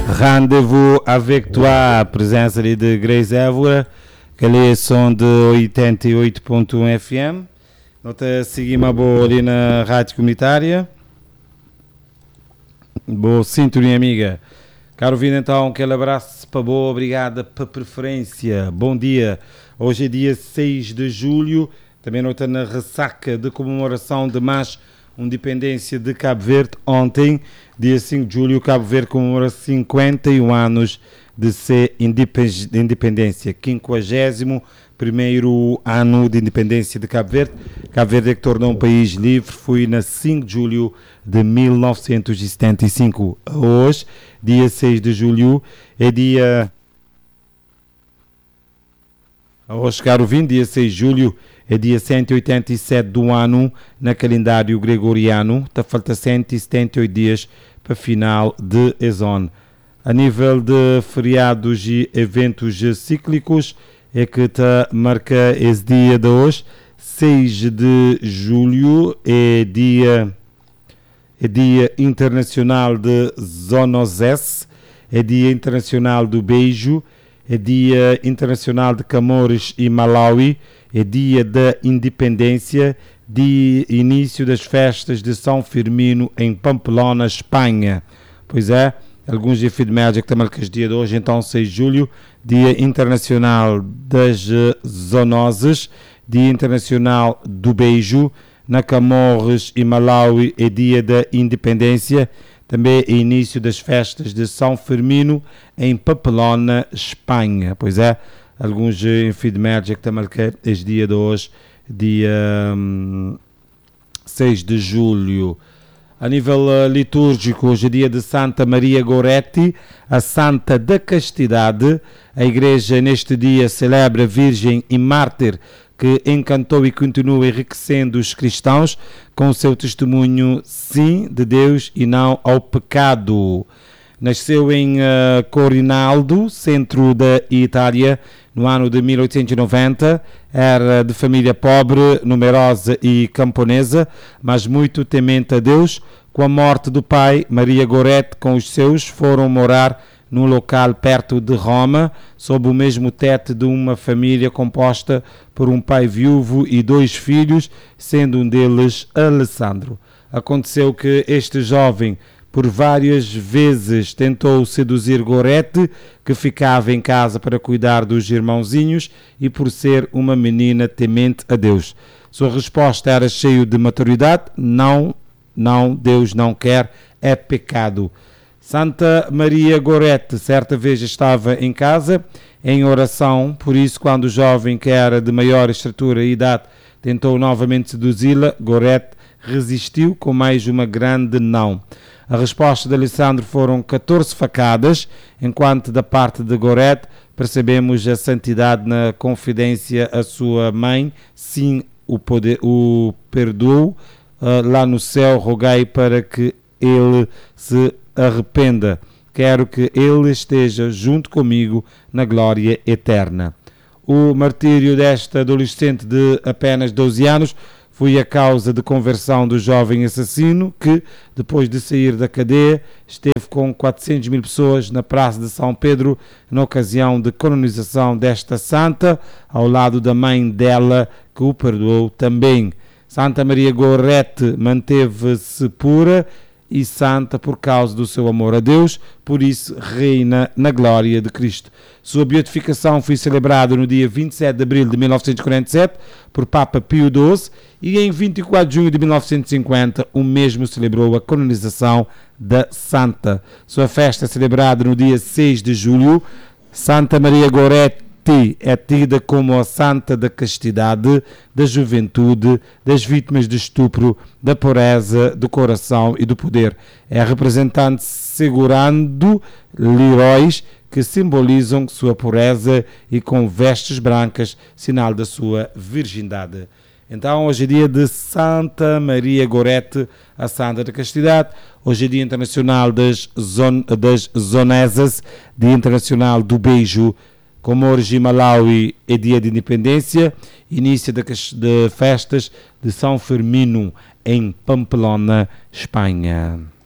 Rendez-vous avec toi, presença ali de Grace Évora, que ali são de 88.1 FM. Nós seguimos ali na rádio comunitária. Boa sintonia, amiga. Quero ouvir então aquele abraço para boa, obrigada pela preferência. Bom dia. Hoje é dia 6 de julho, também nós estamos na ressaca de comemoração de mais independência de Cabo Verde. Ontem, dia 5 de julho, Cabo Verde comemora 51 anos de ser independência. 51º ano de independência de Cabo Verde. Cabo Verde é que tornou um país livre, foi na 5 de julho de 1975. Hoje, dia 6 de julho, é dia... Hoje, caro ouvinte, dia 6 de julho, é dia 187 do ano na calendário gregoriano. Está falta 178 dias para final de Ezon. A nível de feriados e eventos cíclicos, é que está marca esse dia de hoje. 6 de julho é dia internacional de Zonoses, é dia internacional do beijo, é dia internacional de Camões e Malawi, é dia da independência, de início das festas de São Firmino em Pamplona, Espanha. Pois é, alguns efemérides que estão marcados dia de hoje, então 6 de julho, dia internacional das zoonoses, dia internacional do beijo, na Camões e Malawi é dia da independência, também é início das festas de São Firmino em Pamplona, Espanha. Pois é, alguns efemérides que estão marcados este dia de hoje, dia 6 de julho. A nível litúrgico, hoje é dia de Santa Maria Goretti, a Santa da Castidade. A Igreja neste dia celebra a Virgem e Mártir que encantou e continua enriquecendo os cristãos com o seu testemunho, sim, de Deus e não ao pecado. Nasceu em Corinaldo, centro da Itália, no ano de 1890. Era de família pobre, numerosa e camponesa, mas muito temente a Deus. Com a morte do pai, Maria Goretti com os seus foram morar num local perto de Roma, sob o mesmo teto de uma família composta por um pai viúvo e 2 filhos, sendo um deles Alessandro. Aconteceu que este jovem por várias vezes tentou seduzir Goretti, que ficava em casa para cuidar dos irmãozinhos e por ser uma menina temente a Deus. Sua resposta era cheia de maturidade: não, Deus não quer, é pecado. Santa Maria Goretti certa vez estava em casa em oração, por isso quando o jovem, que era de maior estatura e idade, tentou novamente seduzi-la, Goretti resistiu com mais uma grande não. A resposta de Alessandro foram 14 facadas, enquanto da parte de Goretti percebemos a santidade na confidência à sua mãe. Sim, o perdoou. Lá no céu rogai para que ele se arrependa. Quero que ele esteja junto comigo na glória eterna. O martírio desta adolescente de apenas 12 anos foi a causa de conversão do jovem assassino que, depois de sair da cadeia, esteve com 400 mil pessoas na Praça de São Pedro na ocasião de canonização desta santa, ao lado da mãe dela, que o perdoou também. Santa Maria Goretti manteve-se pura e santa por causa do seu amor a Deus, por isso reina na glória de Cristo. Sua beatificação foi celebrada no dia 27 de abril de 1947 por Papa Pio XII e em 24 de junho de 1950 o mesmo celebrou a canonização da santa. Sua festa é celebrada no dia 6 de julho. Santa Maria Goretti é tida como a santa da castidade, da juventude, das vítimas de estupro, da pureza do coração e do poder. É representante segurando liróis que simbolizam sua pureza e com vestes brancas, sinal da sua virgindade. Então, hoje é dia de Santa Maria Goretti, a santa da castidade. Hoje é dia internacional das zonesas, dia internacional do beijo. Comores e Malawi é dia de independência, início de festas de São Firmino em Pamplona, Espanha.